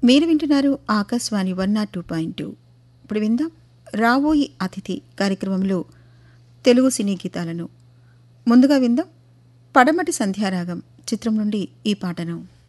మీరు వింటున్నారు ఆకాశవాణి 102.2. ఇప్పుడు విందాం రాబోయి అతిథి కార్యక్రమంలో తెలుగు సినీ గీతాలను. ముందుగా విందాం పడమటి సంధ్యారాగం చిత్రం నుండి ఈ పాటను.